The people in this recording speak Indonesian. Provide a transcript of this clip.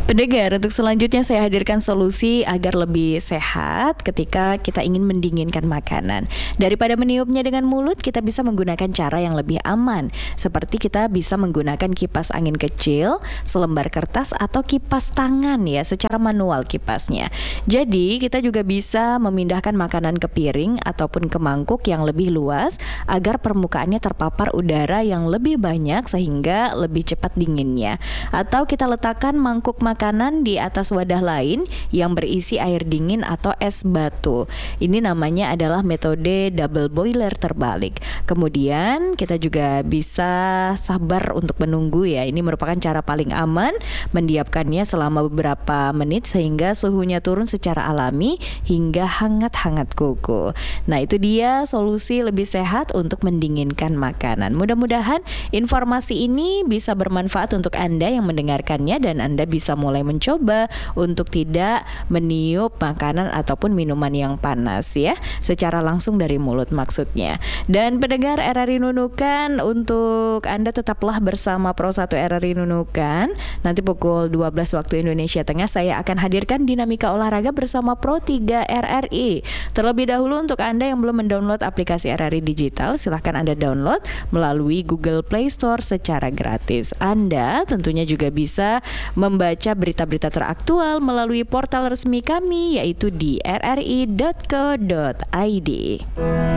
Pendengar, untuk selanjutnya saya hadirkan solusi agar lebih sehat ketika kita ingin mendinginkan makanan. Daripada meniupnya dengan mulut, kita bisa menggunakan cara yang lebih aman. Seperti kita bisa menggunakan kipas angin kecil, selembar kertas, atau kipas tangan ya, secara manual kipasnya. Jadi kita juga bisa memindahkan makanan ke piring ataupun ke mangkuk yang lebih luas agar permukaannya terpapar udara yang lebih banyak sehingga lebih cepat dinginnya. Atau kita letakkan mangkuk makanan di atas wadah lain yang berisi air dingin atau es batu. Ini namanya adalah metode double boiler terbalik. Kemudian kita juga bisa sabar untuk menunggu ya. Ini merupakan cara paling aman, mendiamkannya selama beberapa menit sehingga suhunya turun secara alami hingga hangat-hangat kuku. Nah, itu dia solusi lebih sehat untuk mendinginkan makanan. Mudah-mudahan informasi ini bisa bermanfaat untuk Anda yang mendengarkannya dan Anda bisa mulai mencoba untuk tidak meniup makanan ataupun minuman yang panas ya, secara langsung dari mulut maksudnya. Dan pendengar RRI Nunukan, untuk Anda tetaplah bersama Pro 1 RRI Nunukan. Nanti pukul 12 waktu Indonesia Tengah saya akan hadirkan dinamika olahraga bersama Pro 3 RRI. Terlebih dahulu untuk Anda yang belum mendownload aplikasi RRI Digital, silahkan Anda download melalui Google Play Store secara gratis. Anda tentunya juga bisa membaca berita-berita teraktual melalui portal resmi kami yaitu di rri.co.id.